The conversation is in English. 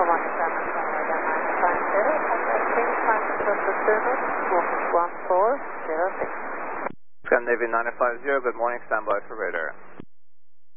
morning, Skyline Radar 950, contacting Climb Control Service, 1406. Scandinavia 950, good morning, standby for radar.